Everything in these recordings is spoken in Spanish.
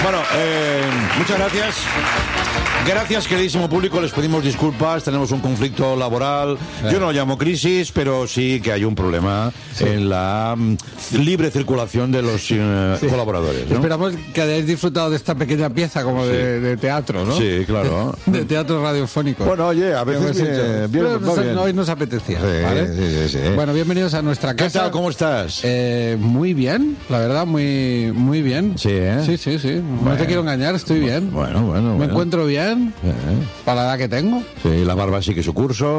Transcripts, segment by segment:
Bueno, muchas gracias. Gracias, queridísimo público. Les pedimos disculpas. Tenemos un conflicto laboral. Yo no lo llamo crisis, pero sí que hay un problema en la libre circulación de los colaboradores, ¿no? Esperamos que hayáis disfrutado de esta pequeña pieza como de teatro, ¿no? Sí, claro. De teatro radiofónico. Bueno, oye, a veces bien. Hoy nos apetecía, ¿vale? Sí. Bueno, bienvenidos a nuestra casa. ¿Qué tal? ¿Cómo estás? Muy bien, la verdad, muy bien. Sí, ¿eh? Sí. No te quiero engañar, estoy bien. Bueno. Me encuentro bien. Para la edad que tengo. Sí, la barba sigue su curso.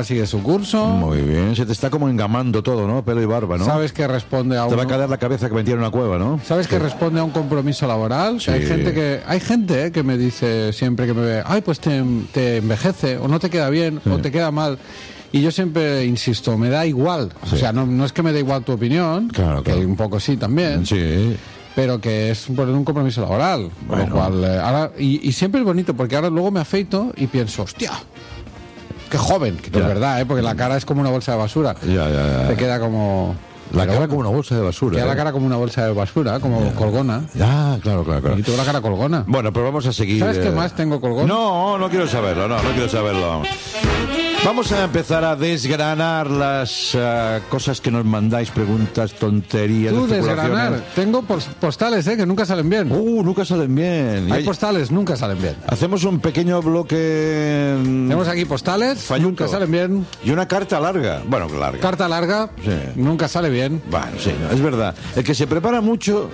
Muy bien. Se te está como engamando todo, ¿no? Pelo y barba, ¿no? Sabes que responde a Te va a caer la cabeza que metí en una cueva, ¿no? Sabes que responde a un compromiso laboral. Sí. Hay gente que me dice siempre que me ve, ay, pues te envejece, o no te queda bien, o te queda mal. Y yo siempre insisto, me da igual. Sí. O sea, no es que me dé igual tu opinión, Claro. que un poco sí también. Sí. Pero que es por un compromiso laboral. Por lo cual, ahora, y siempre es bonito, porque ahora luego me afeito y pienso, hostia, qué joven, que no es verdad, porque la cara es como una bolsa de basura. Ya. Te queda como... La cara como una bolsa de basura. Queda la cara como una bolsa de basura, como colgona. Ah, claro. Y tengo la cara colgona. Bueno, pero vamos a seguir. ¿Sabes qué más tengo colgón? No quiero saberlo, no quiero saberlo. Vamos a empezar a desgranar las cosas que nos mandáis, preguntas, tonterías, Tú especulaciones. desgranar. Tengo postales, que nunca salen bien. Nunca salen bien. Hay postales, nunca salen bien. Hacemos un pequeño bloque. Tenemos aquí postales, falluto. nunca salen bien. Y una carta larga. Bueno, larga. Carta larga, Sí. nunca sale bien. Bueno, sí, no, es verdad. El que se prepara mucho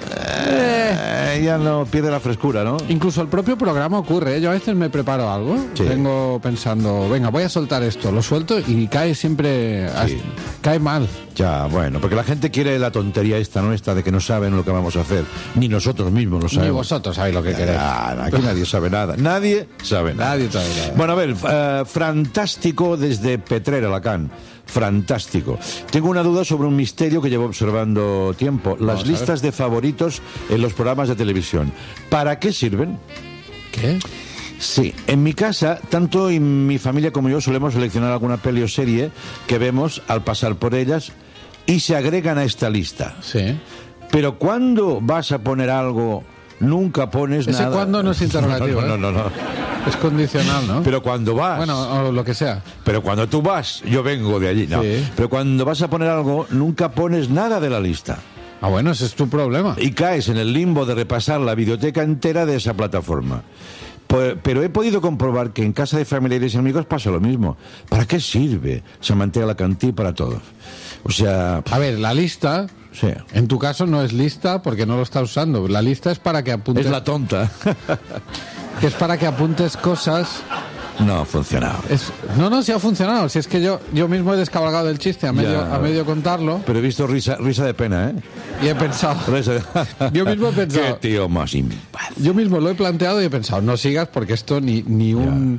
ya no pierde la frescura, ¿no? Incluso el propio programa ocurre, Yo a veces me preparo algo, Sí. vengo pensando, venga, voy a soltar esto, lo suelto y cae siempre, cae mal. Ya, bueno, porque la gente quiere la tontería esta nuestra de que no saben lo que vamos a hacer. Ni nosotros mismos lo sabemos. Ni vosotros sabéis lo que queréis. Aquí nadie sabe nada. Nadie sabe nada. Nadie sabe nada. Bueno, a ver, Fantástico desde Petrer, Alacant. Fantástico. Tengo una duda sobre un misterio que llevo observando tiempo. Las listas de favoritos en los programas de televisión. ¿Para qué sirven? ¿Qué? Sí, en mi casa, tanto en mi familia como yo solemos seleccionar alguna peli o serie que vemos al pasar por ellas y se agregan a esta lista. Sí. Pero cuando vas a poner algo, nunca pones Ese nada. cuando no es interrogativo. No. Es condicional, ¿no? Pero cuando vas. Bueno, o lo que sea. Pero cuando tú vas, yo vengo de allí, no. Sí. Pero cuando vas a poner algo, nunca pones nada de la lista. Ah, bueno, ese es tu problema. Y caes en el limbo de repasar la videoteca entera de esa plataforma. Pero he podido comprobar que en casa de familiares y amigos pasa lo mismo. ¿Para qué sirve? Se mantiene la cantidad para todos. O sea... A ver, la lista... Sí. En tu caso no es lista porque no lo estás usando. La lista es para que apuntes... Es la tonta. Que es para que apuntes cosas... No ha funcionado. No, sí ha funcionado. Si es que yo mismo he descabalgado el chiste a medio contarlo. Pero he visto risa de pena, ¿eh? Y he pensado... Yo mismo he pensado... Qué tío más imbécil. Yo mismo lo he planteado y he pensado, no sigas porque esto ni un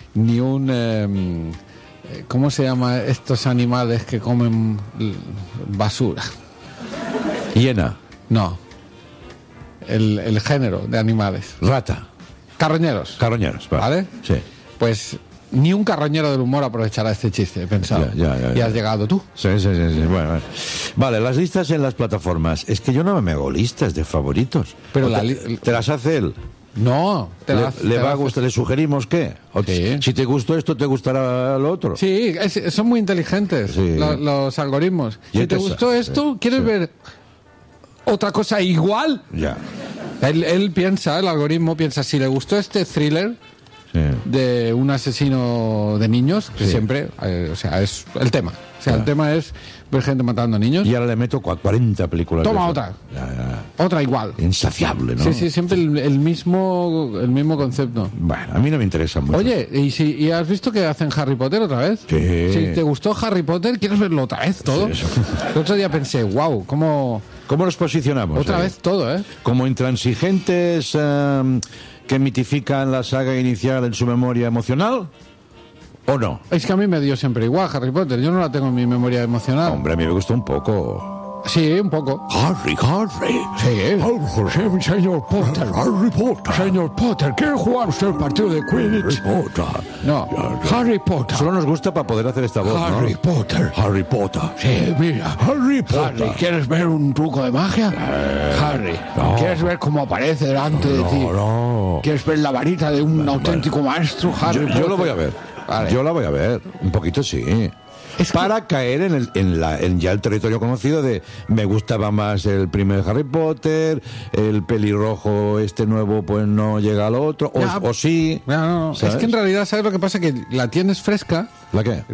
¿cómo se llama estos animales que comen basura? Hiena. No. El género de animales. Rata. Carroñeros. Carroñeros, ¿Vale? Sí. Pues ni un carroñero del humor aprovechará este chiste, he pensado. Ya. Y has llegado tú. Sí. Bueno. Vale, las listas en las plataformas. Es que yo no me hago listas de favoritos. Pero ¿Te las hace él? No. ¿Le va a gustar? ¿Le sugerimos qué? Sí. Si te gustó esto, ¿te gustará lo otro? Sí, son muy inteligentes Sí. los algoritmos. Y Si te gustó esto, ¿quieres ver otra cosa igual? Ya. Él piensa, el algoritmo piensa, si le gustó este thriller de un asesino de niños, que siempre, es el tema. El tema es ver gente matando a niños. Y ahora le meto 40 películas. Toma de otra. Ya. Otra igual. Insaciable, ¿no? Sí, siempre el mismo concepto. Bueno, a mí no me interesa mucho. Oye, ¿y has visto que hacen Harry Potter otra vez? Sí. Si te gustó Harry Potter, ¿quieres verlo otra vez todo? Sí, El otro día pensé, wow, ¿cómo nos posicionamos? otra vez todo, eh? Como intransigentes que mitifican la saga inicial en su memoria emocional, ¿o no? Es que a mí me dio siempre igual Harry Potter. Yo no la tengo en mi memoria emocional. Hombre, a mí me gustó un poco. Sí, un poco. Harry. Sí, señor Potter. Harry Potter. Señor Potter, ¿quiere jugar usted el partido de Quidditch? Potter. No, Harry Potter. Solo nos gusta para poder hacer esta voz, Harry ¿no? Potter. Harry Potter. Sí, mira. Harry Potter. Harry, ¿quieres ver un truco de magia? Harry, no. ¿quieres ver cómo aparece delante de ti? No. ¿Quieres ver la varita de un auténtico maestro, Harry Potter? Yo lo voy a ver. Vale. Yo la voy a ver. Un poquito sí. Para caer en ya el territorio conocido de me gustaba más el primer Harry Potter, el pelirrojo este nuevo pues no llega al otro, o sí. No. Es que en realidad, ¿sabes lo que pasa? Que la tienes fresca. ¿La qué?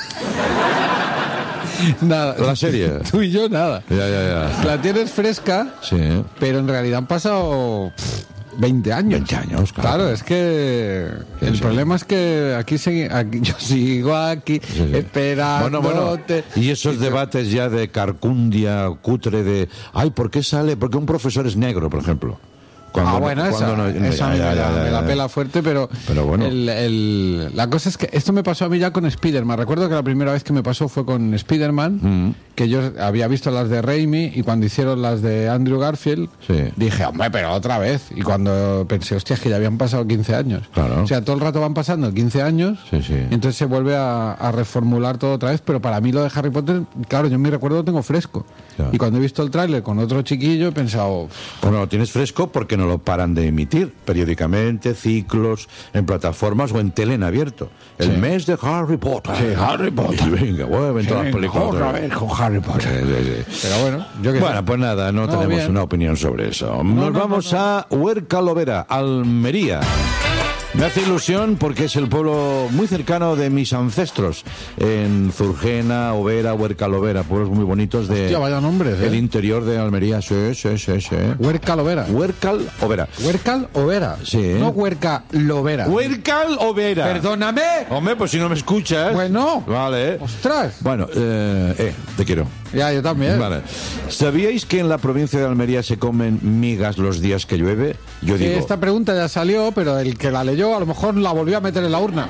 Nada. La serie. Tú y yo nada. Ya. La tienes fresca, Sí. pero en realidad han pasado 20 años. 20 años, claro. Es que el problema es que aquí yo sigo aquí esperando. Bueno. Y esos debates ya de carcundia, cutre, de ay, ¿por qué sale? Porque un profesor es negro, por ejemplo. Esa me la pela fuerte, pero bueno. La cosa es que esto me pasó a mí ya con Spider-Man. Recuerdo que la primera vez que me pasó fue con Spider-Man, que yo había visto las de Raimi y cuando hicieron las de Andrew Garfield, dije, hombre, pero otra vez. Y cuando pensé, hostia, es que ya habían pasado 15 años. Claro. O sea, todo el rato van pasando 15 años, Sí. y entonces se vuelve a reformular todo otra vez, pero para mí lo de Harry Potter, claro, yo en mi recuerdo lo tengo fresco. Claro. Y cuando he visto el tráiler con otro chiquillo he pensado... Bueno, lo tienes fresco porque no lo paran de emitir periódicamente, ciclos, en plataformas o en tele en abierto. El mes de Harry Potter. Sí, Harry Potter. Y venga, vuelven todas las películas. Otra vez con Harry Potter. Sí. Pero bueno, yo que sé. Bueno, pues nada, no tenemos bien. una opinión sobre eso. Nos vamos a Huerca Lovera, Almería. Me hace ilusión porque es el pueblo muy cercano de mis ancestros, en Zurgena, Overa, Huerca Lovera, pueblos muy bonitos de Hostia, vaya nombres, el interior de Almería. Sí. Huerca Lovera. Huercal Overa. Huercal Overa. Sí. No Huerca Lovera. Huercal Overa. Perdóname. Hombre, pues si no me escuchas. Bueno. Vale. Ostras. Bueno, te quiero. Ya, yo también. Vale. ¿Sabíais que en la provincia de Almería se comen migas los días que llueve? Yo Sí, digo... esta pregunta ya salió, pero el que la leyó a lo mejor la volvió a meter en la urna.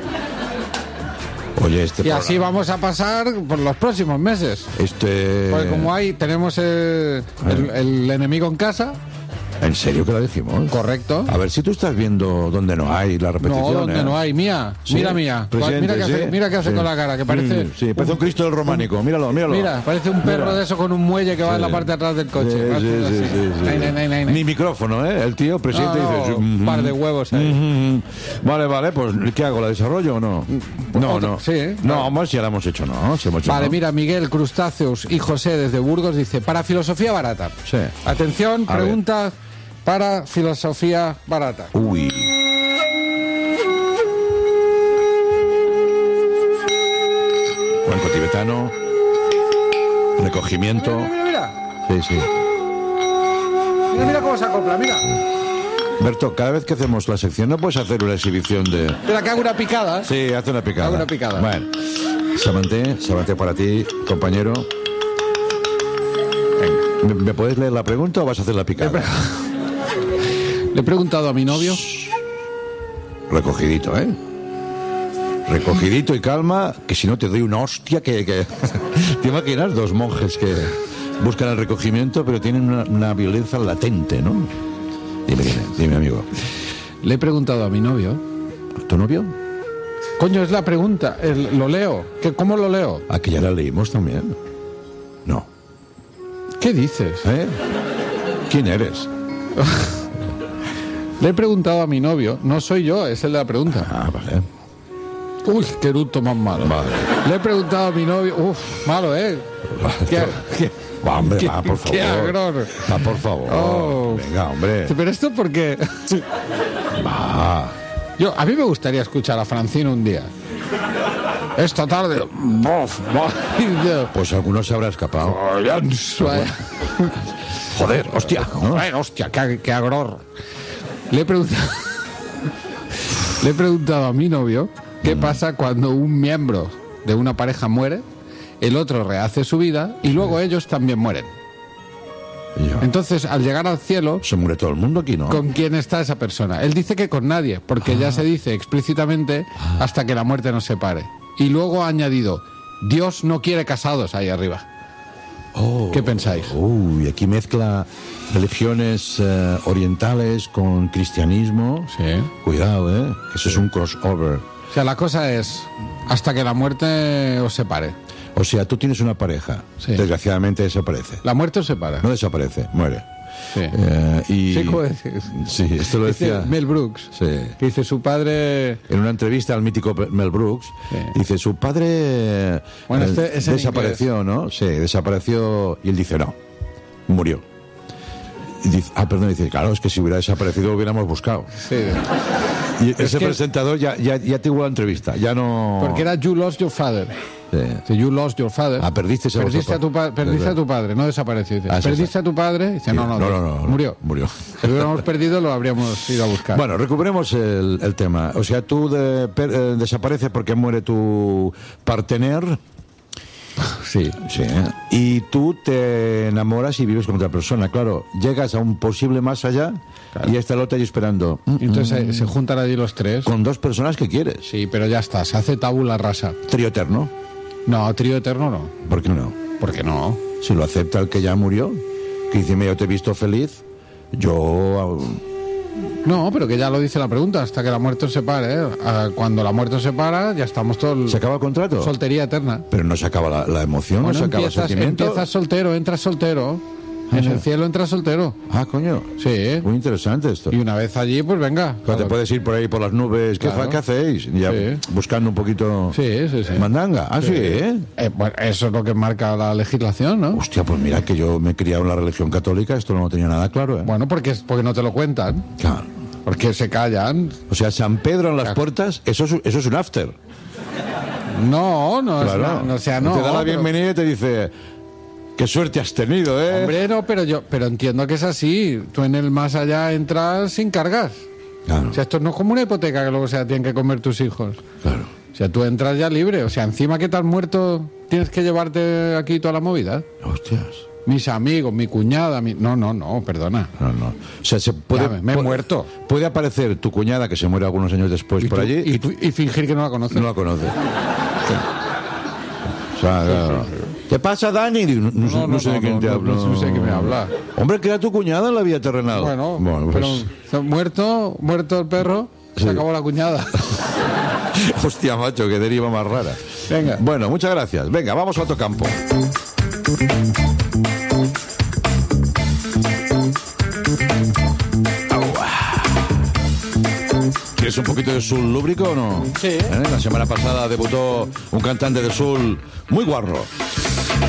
Oye, Y así vamos a pasar por los próximos meses. Porque como tenemos el enemigo en casa. ¿En serio que lo dijimos? Correcto. A ver si tú estás viendo donde no hay la repetición. No, donde no hay. Mía. Sí. Mira mía. Presidente, Mira qué hace sí. con la cara, que parece... Sí, parece un Cristo del románico. Míralo. Mira, parece un perro Mira. de eso con un muelle que va en la parte de atrás del coche. Sí. Nay. Ni micrófono, ¿eh? El tío presidente dice... Un par de huevos ahí. Vale, pues ¿qué hago? ¿La desarrollo o no? No. Sí. No, hombre, si ya la hemos hecho, ¿no? Si hemos hecho, Vale, ¿no? mira, Miguel Crustáceos y José desde Burgos dice, para filosofía barata. Sí. Atención, A pregunta para filosofía barata. Uy. Cuenco tibetano. Recogimiento. Mira. Sí. Mira cómo se acopla, mira. Berto, cada vez que hacemos la sección no puedes hacer una exhibición de... Mira, que hago una picada. Sí, hace una picada. Hago una picada. Bueno, Samanté para ti, compañero. Venga. ¿Me puedes leer la pregunta o vas a hacer la picada? Le he preguntado a mi novio. Recogidito, ¿eh? Recogidito y calma, que si no te doy una hostia que... ¿Te imaginas? Dos monjes que buscan el recogimiento, pero tienen una violencia latente, ¿no? Dime, amigo. Le he preguntado a mi novio. ¿Tu novio? Coño, es la pregunta. Lo leo. ¿Cómo lo leo? Ah, que ya la leímos también. No. ¿Qué dices? ¿Eh? ¿Quién eres? Le he preguntado a mi novio. No soy yo, es el de la pregunta. Ah, vale. Uy, qué eructo más malo. Vale. Le he preguntado a mi novio. Uf, malo, ¿eh? Va, hombre, va, por favor. Qué agror. Va, por favor. Oh. Venga, hombre. Pero esto porque... Va. A mí me gustaría escuchar a Francino un día. Esta tarde... Pues alguno se habrá escapado. Joder, hostia. ¿No? Joder, hostia, qué agror. Le he preguntado a mi novio qué pasa cuando un miembro de una pareja muere, el otro rehace su vida y luego ellos también mueren. Ya. Entonces, al llegar al cielo, Se muere todo el mundo aquí, ¿no? ¿con quién está esa persona? Él dice que con nadie, porque ya se dice explícitamente hasta que la muerte nos separe. Y luego ha añadido, Dios no quiere casados ahí arriba. ¿Qué pensáis? Uy, aquí mezcla religiones orientales con cristianismo. Sí. Cuidado, eso es un crossover. O sea, la cosa es hasta que la muerte os separe. O sea, tú tienes una pareja, Sí. Desgraciadamente desaparece. La muerte os separa. No desaparece, muere. Sí. Y... Sí, ¿cómo dices? Sí, esto lo Dice decía... Mel Brooks. Sí. Que dice su padre... En una entrevista al mítico Mel Brooks, Sí. dice, su padre Bueno, este es en desapareció, ¿no? Sí, desapareció, y él dice, no, murió. Y dice, dice, claro, es que si hubiera desaparecido lo hubiéramos buscado. Sí. Y ese que- presentador ya tuvo la entrevista, ya no... Porque era You Lost Your Father. Sí. Dice, You Lost Your Father. Perdiste a Perdiste vosotros. a tu padre, no desapareció. Dice, Ah, sí, perdiste sí. a tu padre. Dice, no, murió. Murió. Si lo hubiéramos perdido, lo habríamos ido a buscar. Bueno, recuperemos el tema. O sea, tú desapareces porque muere tu partener. sí. Sí. Y tú te enamoras y vives con otra persona. Claro, llegas a un posible más allá y está el otro ahí esperando. Y entonces se juntan allí los tres. Con dos personas que quieres. Sí, pero ya está, se hace tabula rasa. Trío eterno. No, trío eterno no. ¿Por qué no? ¿Por qué no? Si lo acepta el que ya murió, que dice, mira, yo te he visto feliz, yo... No, pero que ya lo dice la pregunta, hasta que la muerte os separe. Cuando la muerte os separa, ya estamos todos... ¿Se acaba el contrato? Soltería eterna. Pero no se acaba la emoción, Bueno, no se acaba el sentimiento. empiezas soltero, entras soltero. En el cielo entras soltero. Ah, coño. Sí. Muy interesante esto. Y una vez allí, pues venga. Te puedes ir por ahí por las nubes. Claro. ¿Qué hacéis? Ya Sí. buscando un poquito... Sí, sí, sí. Mandanga. Ah, sí, Bueno, eso es lo que marca la legislación, ¿no? Hostia, pues mira que yo me he criado en la religión católica, esto no lo tenía nada claro, Bueno, porque no te lo cuentan. Claro. Porque se callan. O sea, San Pedro en las puertas, eso es un after. No, no, Claro. o sea, no. Te da la pero- bienvenida y te dice, qué suerte has tenido, ¿eh? Hombre, no, pero entiendo que es así. Tú en el más allá entras sin cargas. Claro, O sea, esto no es como una hipoteca que luego se la tienen que comer tus hijos. claro. O sea, tú entras ya libre. O sea, encima que te has muerto, tienes que llevarte aquí toda la movida. Hostias. Mis amigos, mi cuñada, No, perdona. No. O sea, se puede... Ya, me he muerto. Puede aparecer tu cuñada, que se muere algunos años después por allí, Y fingir que no la conoces. no la conoce. O sea, claro. ¿Qué pasa, Dani? No sé de quién te hablo. No sé de qué me habla. Hombre, que era tu cuñada en la vida terrenal. Bueno, pues... pero muerto el perro, Sí. se acabó la cuñada. Hostia, macho, qué deriva más rara. Venga. Bueno, muchas gracias. Venga, vamos a otro campo. ¿Quieres un poquito de soul lúbrico o no? Sí. La semana pasada debutó un cantante de soul muy guarro.